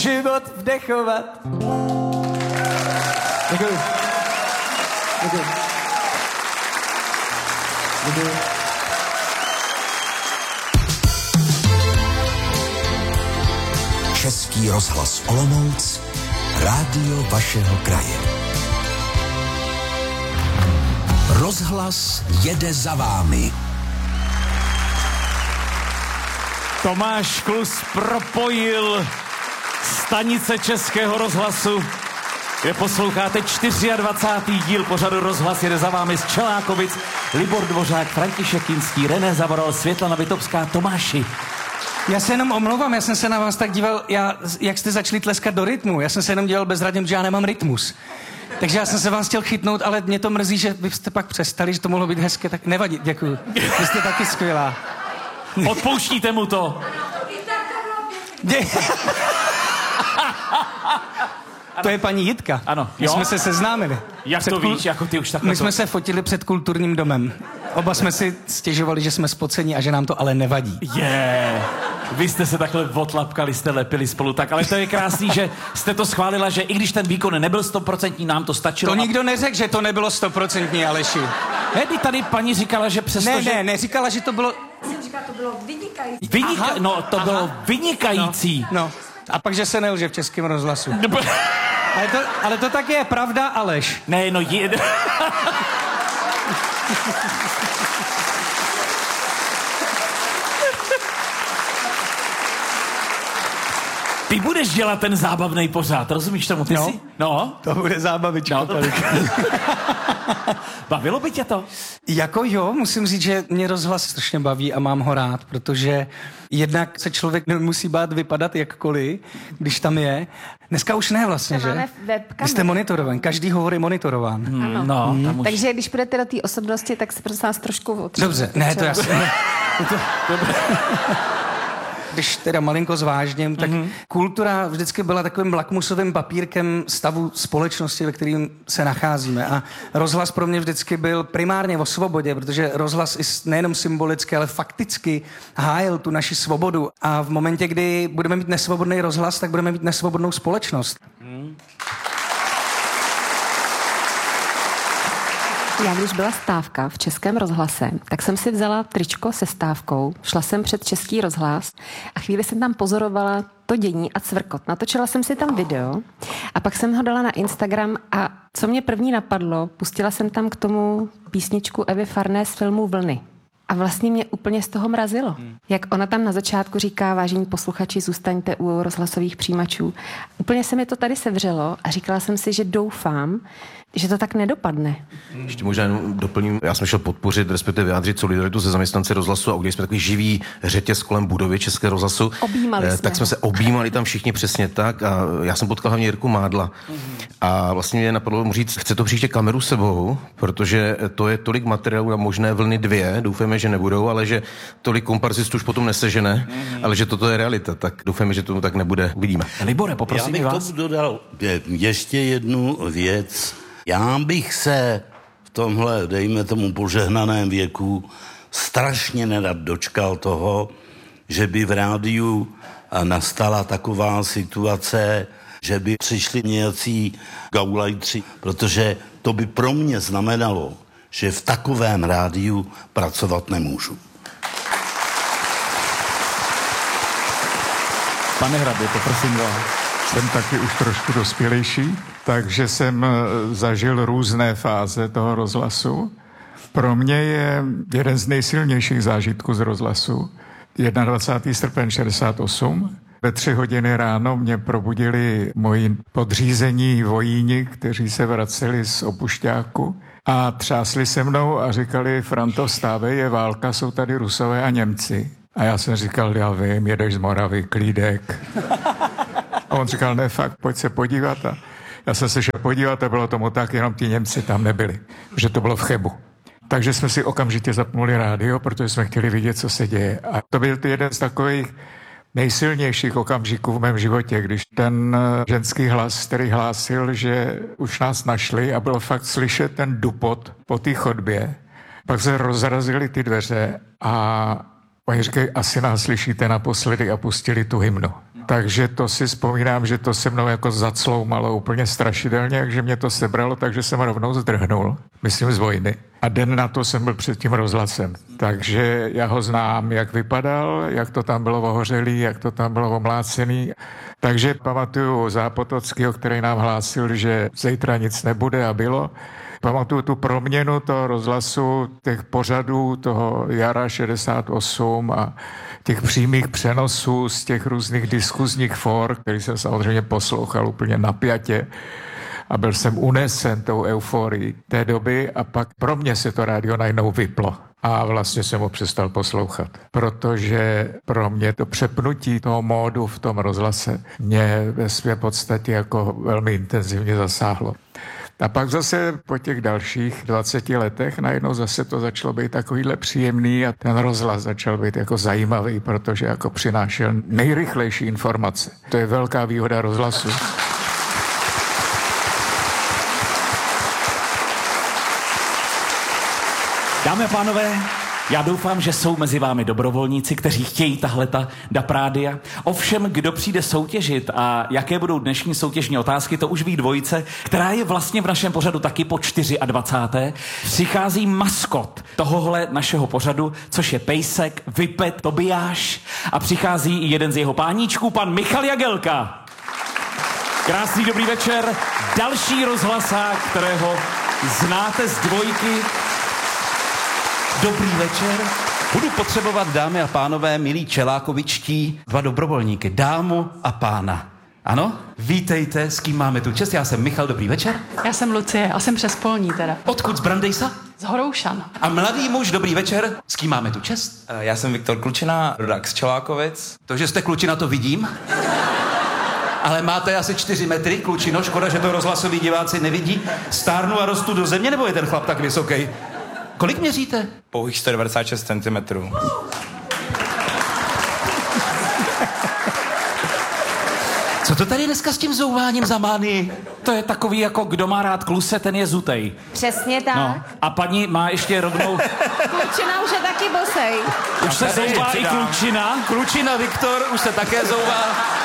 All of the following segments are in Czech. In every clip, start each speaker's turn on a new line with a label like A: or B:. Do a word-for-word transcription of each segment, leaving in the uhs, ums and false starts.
A: život vdechovat. Děkuji. Děkuji. Děkuji.
B: Český rozhlas Olomouc, rádio vašeho kraje. Rozhlas jede za vámi.
C: Tomáš Klus propojil stanice Českého rozhlasu. Vy posloucháte dvacátý čtvrtý díl pořadu Rozhlas jede za vámi z Čelákovic. Libor Dvořák, František Kinský, René Zavoral, Světlana Vitobská. Tomáši.
A: Já se jenom omlouvám, já jsem se na vás tak díval, já, jak jste začali tleskat do rytmu. Já jsem se jenom dělal bezradně, protože já nemám rytmus. Takže já jsem se vás chtěl chytnout, ale mě to mrzí, že vy jste pak přestali, že to mohlo být hezké, tak nevadí, děkuju. Vy jste taky skvělá.
C: Odpouštíte mu to.
A: To je paní Jitka.
C: Ano.
A: My
C: Jo?
A: jsme se seznámili.
C: Jak
A: Před
C: to
A: kul...
C: víš, jako ty už takhle
A: My
C: to...
A: jsme se fotili před kulturním domem. Oba jsme si stěžovali, že jsme spocení a že nám to ale nevadí.
C: Je, yeah. Vy jste se takhle odlapkali, jste lepili spolu tak, ale to je krásný, že jste to schválila, že i když ten výkon nebyl stoprocentní, nám to stačilo.
A: To
C: a...
A: nikdo neřekl, že to nebylo stoprocentní, Aleši.
C: Ne, tady paní říkala, že přesto,
A: Ne,
C: že...
A: ne, neříkala, že to bylo...
D: Jsem říkala, to bylo vynikající.
C: Vynika...
A: Aha.
C: No, to
A: Aha.
C: bylo vynikající.
A: No, no. A pak, že se nelže v Českém rozhlasu. Ale to, ale to taky je pravda, Aleš.
C: Ne, no je... Ty budeš dělat ten zábavný pořád, rozumíš tomu? Ty
A: No.
C: jsi? No.
A: To bude zábavička.
C: No, to... Bavilo by tě to?
A: Jako jo, musím říct, že mě rozhlas strašně baví a mám ho rád, protože jednak se člověk nemusí bát vypadat jakkoliv, když tam je. Dneska už ne vlastně,
D: Tam
A: že?
D: máme webkamery.
A: Vy jste monitorován, každý hovor je monitorován.
C: Hmm, no,
A: Hmm.
C: tam už...
D: Takže když půjdete do té osobnosti, tak se prosím vás trošku otřeba.
A: Dobře, ne, to jasně. To... Když teda malinko zvážním, tak mm-hmm. kultura vždycky byla takovým lakmusovým papírkem stavu společnosti, ve kterým se nacházíme. A rozhlas pro mě vždycky byl primárně o svobodě, protože rozhlas i nejenom symbolicky, ale fakticky hájil tu naši svobodu. A v momentě, kdy budeme mít nesvobodný rozhlas, tak budeme mít nesvobodnou společnost. Mm.
D: Já když byla stávka v Českém rozhlase, tak jsem si vzala tričko se stávkou, šla jsem před Český rozhlas a chvíli jsem tam pozorovala to dění a cvrkot. Natočila jsem si tam video a pak jsem ho dala na Instagram a co mě první napadlo, pustila jsem tam k tomu písničku Evy Farné z filmu Vlny. A vlastně mě úplně z toho mrazilo. Hmm. Jak ona tam na začátku říká, vážení posluchači, zůstaňte u rozhlasových přijímačů. Úplně se mi to tady sevřelo a říkala jsem si, že doufám, že to tak nedopadne.
E: Ještě možná jenom doplním, já jsem šel podpořit, respektive vyjádřit solidaritu se zaměstnanci rozhlasu a udělali jsme takový živý řetěz kolem budovy České rozhlasu.
D: Objímali
E: eh,
D: jsme.
E: Tak jsme se objímali tam všichni přesně tak a já jsem potkal hlavně Jirku Mádla. Mm-hmm. A vlastně mě napadlo mu říct, chce to příště kameru sebou, protože to je tolik materiálu na možné vlny dvě, doufáme, že nebudou, ale že tolik komparzistů už potom nesežene, mm-hmm. ale že toto je realita, tak doufáme, že tomu tak nebude, uvidíme.
C: Libore, poprosím
F: Já bych
C: vás.
F: tomu dodal ještě jednu věc. Já bych se v tomhle, dejme tomu požehnaném věku, strašně nerad dočkal toho, že by v rádiu nastala taková situace, že by přišli nějací gaulajtři, protože to by pro mě znamenalo, že v takovém rádiu pracovat nemůžu.
C: Pane Hrabě, poprosím vás.
G: Jsem taky už trošku dospělejší, takže jsem zažil různé fáze toho rozhlasu. Pro mě je jeden z nejsilnějších zážitků z rozhlasu dvacátého prvního srpen šedesát osm. Ve tři hodiny ráno mě probudili moji podřízení vojíni, kteří se vraceli z opušťáku a třásli se mnou a říkali: Franto, vstávej, je válka, jsou tady Rusové a Němci. A já jsem říkal: já vím, jedeš z Moravy, klídek. A on říkal: ne, fakt, pojď se podívat. A já jsem se šel podívat a bylo tomu tak, jenom ti Němci tam nebyli, že to bylo v Chebu. Takže jsme si okamžitě zapnuli rádio, protože jsme chtěli vidět, co se děje. A to byl jeden z takových nejsilnějších okamžiků v mém životě, když ten ženský hlas, který hlásil, že už nás našli a bylo fakt slyšet ten dupot po té chodbě. Pak se rozrazily ty dveře a oni říkají: asi nás slyšíte naposledy, a pustili tu hymnu. Takže to si vzpomínám, že to se mnou jako zacloumalo úplně strašidelně, takže mě to sebralo, takže jsem rovnou zdrhnul, myslím z vojny. A den na to jsem byl před tím rozhlasem. Takže já ho znám, jak vypadal, jak to tam bylo ohořelý, jak to tam bylo omlácený. Takže pamatuju Zápotockýho, který nám hlásil, že zítra nic nebude a bylo. Pamatuju tu proměnu toho rozhlasu, těch pořadů toho jara šedesát osm a těch přímých přenosů z těch různých diskuzních for, který jsem samozřejmě poslouchal úplně napjatě a byl jsem unesen tou euforií té doby a pak pro mě se to rádio najednou vyplo. A vlastně jsem ho přestal poslouchat, protože pro mě to přepnutí toho módu v tom rozhlase mě ve své podstatě jako velmi intenzivně zasáhlo. A pak zase po těch dalších dvaceti letech najednou zase to začalo být takovýhle příjemný a ten rozhlas začal být jako zajímavý, protože jako přinášel nejrychlejší informace. To je velká výhoda rozhlasu.
C: Dámy a pánové, já doufám, že jsou mezi vámi dobrovolníci, kteří chtějí tahleta DAB rádia. Ovšem, kdo přijde soutěžit a jaké budou dnešní soutěžní otázky, to už ví dvojice, která je vlastně v našem pořadu taky po dvacáté čtvrté Přichází maskot tohohle našeho pořadu, což je pejsek, Vipet Tobiáš, a přichází i jeden z jeho páníčků, pan Michal Jagelka. Krásný dobrý večer. Další rozhlasák, kterého znáte z dvojky. Dobrý večer. Budu potřebovat, dámy a pánové, milí čelákovičtí, dva dobrovolníky, dámu a pána. Ano? Vítejte, s kým máme tu čest. Já jsem Michal, dobrý večer.
H: Já jsem Lucie a jsem přespolní teda.
C: Odkud z Brandejsa?
H: Z Horoušan.
C: A mladý muž, dobrý večer, s kým máme tu čest?
I: Já jsem Viktor Klučina, rodák z Čelákovic.
C: To, že jste Klučina, to vidím. Ale máte asi čtyři metry, Klučino, škoda, že to rozhlasoví diváci nevidí. Stárnu a rostu do země, nebo je ten chlap tak vysoký? Kolik měříte?
I: Pouhých sto devadesát šest centimetrů.
C: Co to tady dneska s tím zouváním za mánii? To je takový jako, kdo má rád kluse, ten je zutej.
D: Přesně tak.
C: No. A paní má ještě rovnou...
D: Klučina už je taky bosej.
C: Už se zouvá i Klučina. Klučina Viktor už se také zouvá.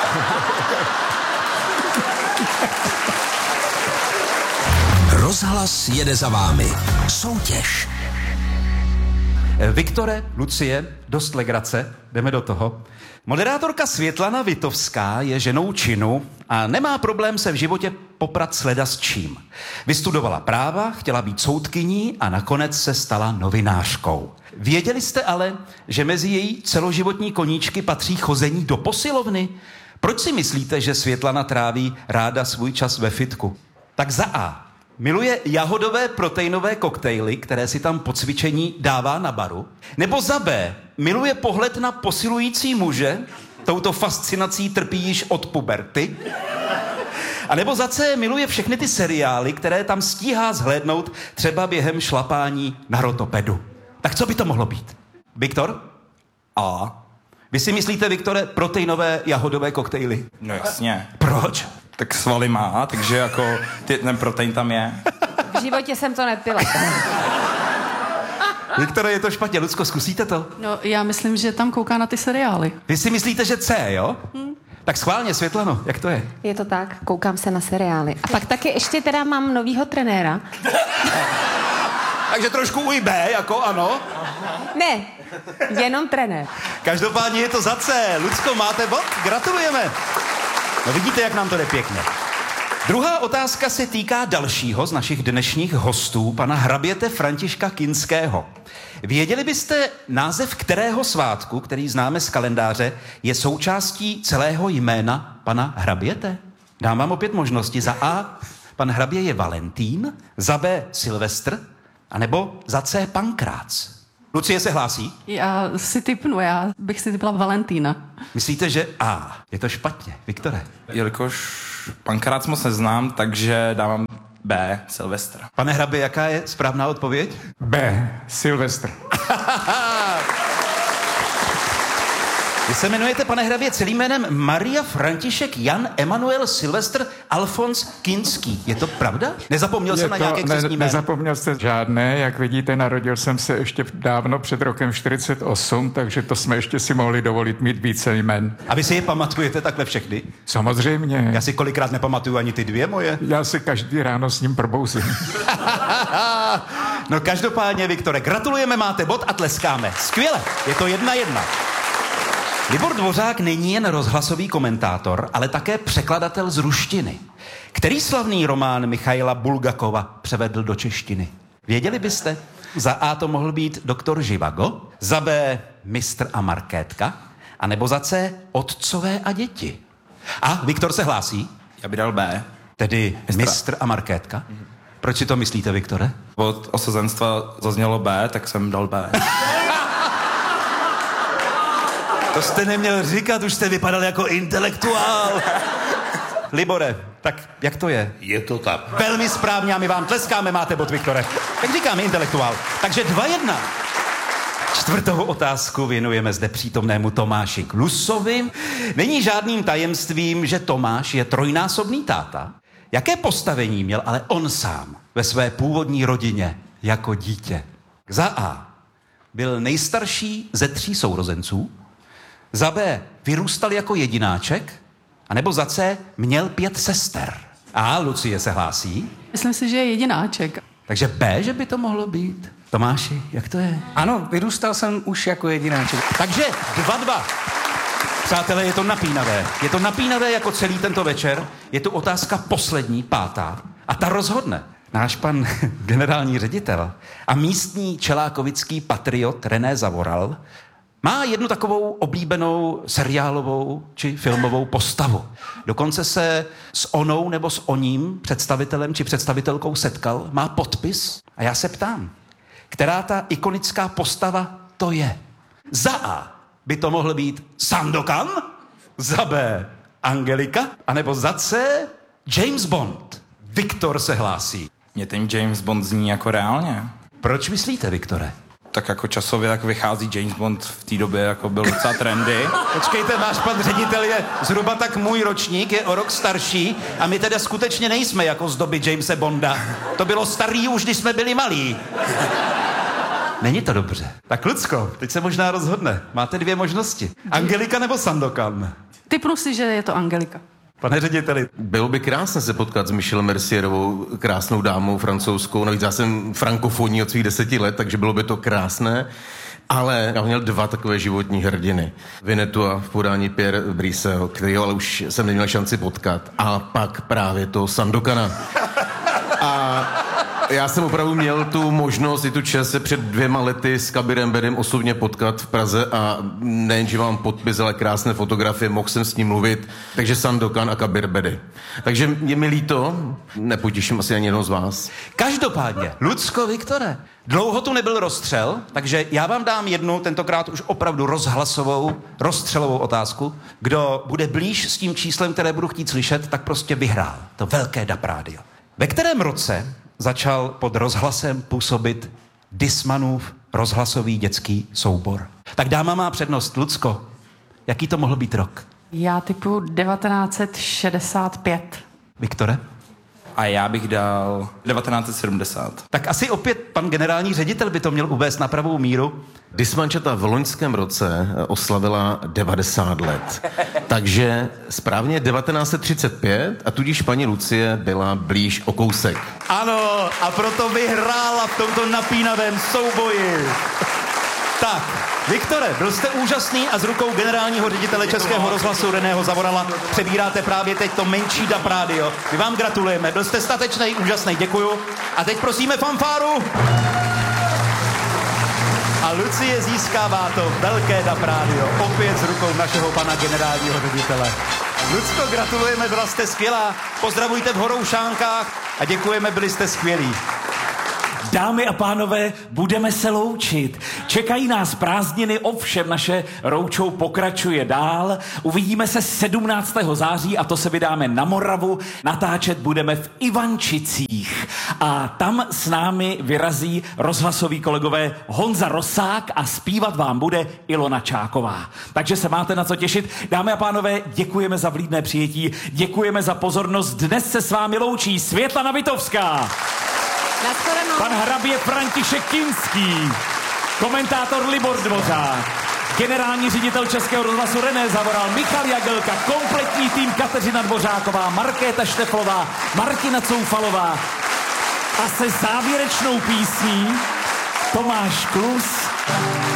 B: Rozhlas jede za vámi. Soutěž.
C: Viktore, Lucie, dost legrace, jdeme do toho. Moderátorka Světlana Vitovská je ženou činu a nemá problém se v životě poprat sleda s čím. Vystudovala práva, chtěla být soudkyní a nakonec se stala novinářkou. Věděli jste ale, že mezi její celoživotní koníčky patří chození do posilovny? Proč si myslíte, že Světlana tráví ráda svůj čas ve fitku? Tak za A. Miluje jahodové proteinové koktejly, které si tam po cvičení dává na baru? Nebo za B. Miluje pohled na posilující muže? Touto fascinací trpí již od puberty? A nebo za C. Miluje všechny ty seriály, které tam stíhá zhlédnout třeba během šlapání na rotopedu? Tak co by to mohlo být? Viktor?
I: A?
C: Vy si myslíte, Viktore, proteinové jahodové koktejly?
I: No jasně.
C: Proč?
I: Tak svaly má, takže jako ty, ten protein tam je.
D: V životě jsem to nepila.
C: Viktore, je to špatně. Lucko, zkusíte to?
H: No, já myslím, že tam kouká na ty seriály.
C: Vy si myslíte, že C, jo? Hmm. Tak schválně, Světlano, jak to je?
D: Je to tak, koukám se na seriály. A pak taky ještě teda mám novýho trenéra.
C: Takže trošku uj B, jako ano?
D: Ne, jenom trenér.
C: Každopádně je to za C. Lucko, máte bod? Gratulujeme. No vidíte, jak nám to jde pěkně. Druhá otázka se týká dalšího z našich dnešních hostů, pana hraběte Františka Kinského. Věděli byste název kterého svátku, který známe z kalendáře, je součástí celého jména pana hraběte? Dám vám opět možnosti. Za A, pan hrabě je Valentín, za B, Silvestr, anebo za C, Pankrác. Lucie se hlásí?
H: Já si tipnu, já bych si typla Valentína.
C: Myslíte, že A? Je to špatně. Viktore?
I: Jelikož Pankrác moc neznám, takže dávám B, Silvestr.
C: Pane hrabě, jaká je správná odpověď?
G: B. Silvestr.
C: Vy
J: se jmenujete, pane hrabě, celým jménem Maria František Jan Emanuel Silvestr Alfons Kinský. Je to pravda? Nezapomněl jsem na nějaké křestní jméno?
G: Nezapomněl jste žádné, jak vidíte, narodil jsem se ještě dávno před rokem čtyřicet osm, takže to jsme ještě si mohli dovolit mít více jmen.
J: A vy si je pamatujete takhle všechny?
G: Samozřejmě.
J: Já si kolikrát nepamatuju ani ty dvě moje.
G: Já si každý ráno s ním probouzím.
J: No každopádně, Viktore, gratulujeme, máte bod a tleskáme. Skvěle, je to jedna jedna. Libor Dvořák není jen rozhlasový komentátor, ale také překladatel z ruštiny. Který slavný román Michaila Bulgakova převedl do češtiny? Věděli byste? Za A to mohl být doktor Živago, za B mistr a markétka, a nebo za C otcové a děti. A Viktor se hlásí?
I: Já bych dal B.
J: Tedy mistra. Mistr a markétka? Proč si to myslíte, Viktore?
I: Od osazenstva zaznělo B, tak jsem dal B.
J: To jste neměl říkat, už jste vypadal jako intelektuál. Libore, tak jak to je?
F: Je to tak.
J: Velmi správně a my vám tleskáme, máte bod, Viktore. Tak říkáme intelektuál. Takže dva jedna. Čtvrtou otázku věnujeme zde přítomnému Tomáši Klusovi. Není žádným tajemstvím, že Tomáš je trojnásobný táta. Jaké postavení měl ale on sám ve své původní rodině jako dítě? Za A byl nejstarší ze tří sourozenců, za B vyrůstal jako jedináček, a nebo za C měl pět sester. A Lucie se hlásí.
H: Myslím si, že je jedináček.
J: Takže B, že by to mohlo být. Tomáši, jak to je?
A: Ano, vyrůstal jsem už jako jedináček.
J: Takže dva dva. Přátelé, je to napínavé. Je to napínavé jako celý tento večer. Je to otázka poslední, pátá. A ta rozhodne. Náš pan generální ředitel a místní čelákovický patriot René Zavoral má jednu takovou oblíbenou seriálovou či filmovou postavu. Dokonce se s onou nebo s oním představitelem či představitelkou setkal, má podpis a já se ptám, která ta ikonická postava to je? Za A by to mohl být Sandokan, za B Angelika, anebo za C James Bond. Viktor se hlásí.
I: Mě ten James Bond zní jako reálně.
J: Proč myslíte, Viktore?
I: Tak jako časově tak vychází James Bond v té době, jako byl docela trendy.
J: Počkejte, váš pan ředitel je zhruba tak můj ročník, je o rok starší a my teda skutečně nejsme jako z doby Jamese Bonda. To bylo starý už, když jsme byli malí. Není to dobře. Tak Lucko, teď se možná rozhodne. Máte dvě možnosti. Angelika nebo Sandokan?
H: Typnu si, že je to Angelika.
J: Pane řediteli.
E: Bylo by krásné se potkat s Michelle Mercierovou, krásnou dámou francouzskou. Navíc já jsem frankofonní od svých deseti let, takže bylo by to krásné. Ale já měl dva takové životní hrdiny. Vinetua v podání Pierre Briceho, kterého ale už jsem neměl šanci potkat. A pak právě to Sandokana. A já jsem opravdu měl tu možnost i tu čest se před dvěma lety s Kabirem Bedem osobně potkat v Praze a nejen, že mám podpis, ale krásné fotografie, mohl jsem s ním mluvit, takže Sandokan a Kabir Bedy. Takže je mi líto, nepotěším asi ani jednoho z vás.
J: Každopádně, Lucko, Viktore, dlouho tu nebyl rozstřel, takže já vám dám jednu, tentokrát už opravdu rozhlasovou, rozstřelovou otázku. Kdo bude blíž s tím číslem, které budu chtít slyšet, tak prostě vyhrál. To velké D A P rádio. Ve kterém roce začal pod rozhlasem působit Dismanův rozhlasový dětský soubor? Tak dáma má přednost. Lucko, jaký to mohl být rok?
H: Já typu devatenáct set šedesát pět.
J: Viktore?
I: A já bych dal devatenáct set sedmdesát.
J: Tak asi opět pan generální ředitel by to měl uvést na pravou míru.
E: Dismančata v loňském roce oslavila devadesát let. Takže správně devatenáct set třicet pět a tudíž paní Lucie byla blíž o kousek.
J: Ano, a proto vyhrála v tomto napínavém souboji. Tak, Viktore, byl jste úžasný a s rukou generálního ředitele Českého rozhlasu Reného Zavorala přebíráte právě teď to menší D A P rádio. My vám gratulujeme, byl jste statečný, úžasný, děkuju. A teď prosíme fanfáru. A Lucie získává to velké D A P rádio, opět s rukou našeho pana generálního ředitele. Lucko, gratulujeme, byla jste skvělá. Pozdravujte v Horoušánkách a děkujeme, byli jste skvělí.
C: Dámy a pánové, budeme se loučit. Čekají nás prázdniny, ovšem naše roučou pokračuje dál. Uvidíme se sedmnáctého září a to se vydáme na Moravu. Natáčet budeme v Ivančicích. A tam s námi vyrazí rozhlasoví kolegové Honza Rosák a zpívat vám bude Ilona Čáková. Takže se máte na co těšit. Dámy a pánové, děkujeme za vlídné přijetí, děkujeme za pozornost. Dnes se s vámi loučí Světlana Vitovská. Pan hrabě František Kinský, komentátor Libor Dvořák, generální ředitel Českého rozhlasu René Zavoral, Michal Jagelka, kompletní tým Kateřina Dvořáková, Markéta Šteflová, Martina Coufalová a se závěrečnou písní Tomáš Klus.